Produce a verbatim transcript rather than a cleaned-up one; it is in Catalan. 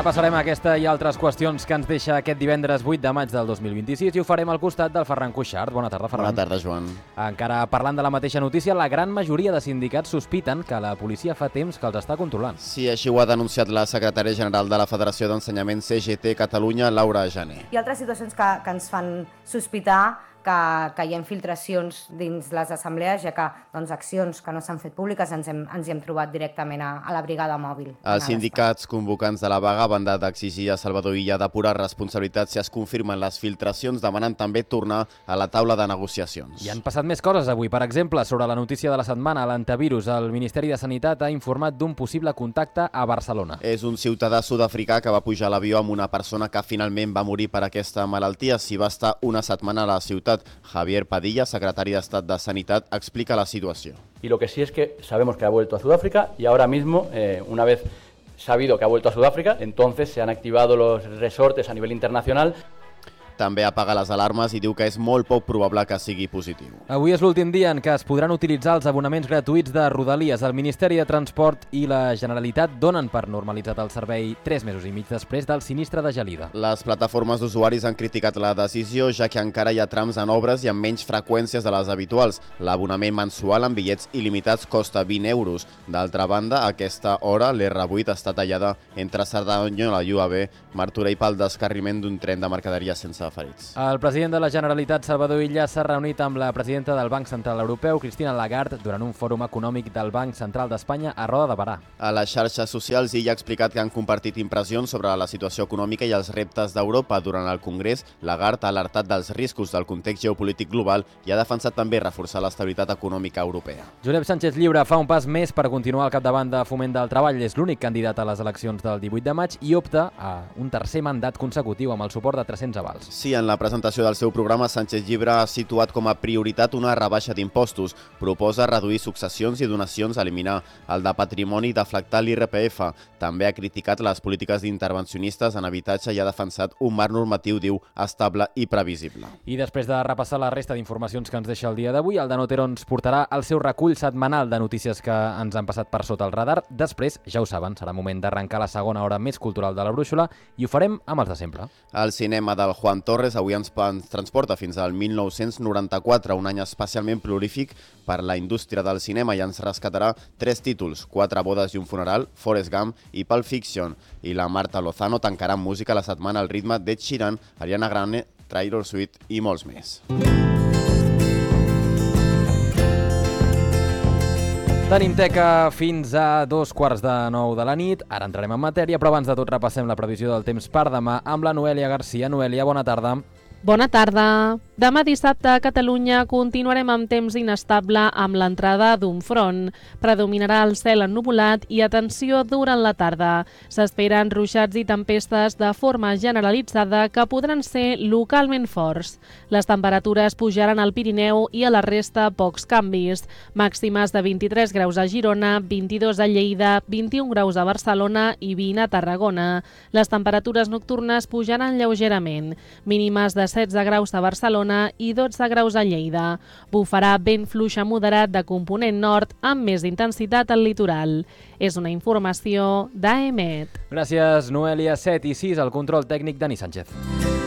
repassarem aquesta i altres qüestions que ens deixa aquest divendres vuit de maig del dos mil vint-i-sis i ho farem al costat del Ferran Cuixart. Bona tarda, Ferran. Bona tarda, Joan. Encara parlant de la mateixa notícia, la gran majoria de sindicats sospiten que la policia fa temps que els està controlant. Sí, així ho ha denunciat la secretària general de la Federació d'Ensenyament C G T Catalunya, Laura Jané. Hi ha altres situacions que, que ens fan sospitar que, que hi ha infiltracions dins les assemblees, ja que doncs, accions que no s'han fet públiques ens hem, ens hi hem trobat directament a, a la brigada mòbil. Els sindicats convocants de la vaga van d'exigir a Salvador Illa depurar responsabilitats si es confirmen les filtracions, demanant també tornar a la taula de negociacions. I han passat més coses avui. Per exemple, sobre la notícia de la setmana, l'antivirus, el Ministeri de Sanitat ha informat d'un possible contacte a Barcelona. És un ciutadà sud-africà que va pujar a l'avió amb una persona que finalment va morir per aquesta malaltia. S'hi va estar una setmana a la ciutat. Javier Padilla, secretari d'Estat de Sanitat, explica la situació. Y lo que sí es que sabemos que ha vuelto a Sudáfrica y ahora mismo, eh, una vez sabido que ha vuelto a Sudáfrica, entonces se han activado los resortes a nivel internacional. També apaga les alarmes i diu que és molt poc probable que sigui positiu. Avui és l'últim dia en què es podran utilitzar els abonaments gratuïts de Rodalies. El Ministeri de Transport i la Generalitat donen per normalitzat el servei tres mesos i mig després del sinistre de Gelida. Les plataformes d'usuaris han criticat la decisió, ja que encara hi ha trams en obres i amb menys freqüències de les habituals. L'abonament mensual amb bitllets il·limitats costa vint euros. D'altra banda, a aquesta hora l'R vuit està tallada entre Cerdanyola i U A B, Martorell pel descarriment d'un tren de mercaderia sense ferits. El president de la Generalitat, Salvador Illa, s'ha reunit amb la presidenta del Banc Central Europeu, Christine Lagarde, durant un fòrum econòmic del Banc Central d'Espanya a Roda de Barà. A les xarxes socials, Illa ha explicat que han compartit impressions sobre la situació econòmica i els reptes d'Europa. Durant el Congrés, Lagarde ha alertat dels riscos del context geopolític global i ha defensat també reforçar l'estabilitat econòmica europea. Josep Sánchez Llibre fa un pas més per continuar al capdavant de Foment del Treball. És l'únic candidat a les eleccions del divuit de maig i opta a un tercer mandat consecutiu amb el suport de tres-cents avals. Sí, en la presentació del seu programa, Sánchez Llibre ha situat com a prioritat una rebaixa d'impostos. Proposa reduir successions i donacions, eliminar el de patrimoni i deflactar l'I R P F. També ha criticat les polítiques d'intervencionistes en habitatge i ha defensat un marc normatiu, diu, estable i previsible. I després de repassar la resta d'informacions que ens deixa el dia d'avui, el Dan Otero ens portarà el seu recull setmanal de notícies que ens han passat per sota el radar. Després, ja ho saben, serà moment d'arrencar la segona hora més cultural de la brúixola i ho farem amb els de sempre. El cinema del Juan Torres avui ens transporta fins al mil nou-cents noranta-quatre, un any especialment prolífic per la indústria del cinema, i ens rescatarà tres títols, Quatre bodes i un funeral, Forrest Gump i Pulp Fiction. I la Marta Lozano tancarà amb música la setmana al ritme d'Ed Sheeran, Ariana Grande, Taylor Swift i molts més. Tenim teca fins a dos quarts de nou de la nit. Ara entrarem en matèria, però abans de tot repassem la previsió del temps per demà amb la Noèlia Garcia. Noèlia, bona tarda. Bona tarda. Demà dissabte a Catalunya continuarem amb temps inestable amb l'entrada d'un front. Predominarà el cel ennuvolat i atenció durant la tarda. S'esperen ruixats i tempestes de forma generalitzada que podran ser localment forts. Les temperatures pujaran al Pirineu i a la resta pocs canvis. Màximes de vint-i-tres graus a Girona, vint-i-dos a Lleida, vint-i-un graus a Barcelona i vint a Tarragona. Les temperatures nocturnes pujaran lleugerament. Mínimes de setze graus a Barcelona i dotze graus a Lleida. Bufarà vent fluix a moderat de component nord amb més intensitat al litoral. És una informació d'A E M E T. Gràcies, Noèlia. set i sis, el control tècnic, Dani Sánchez.